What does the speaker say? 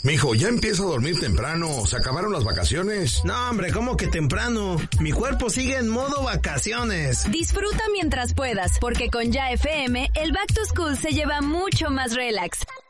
Mijo, ya empieza a dormir temprano. ¿Se acabaron las vacaciones? No, hombre, ¿cómo que temprano? Mi cuerpo sigue en modo vacaciones. Disfruta mientras puedas, porque con Ya FM, el Back to School se lleva mucho más relax.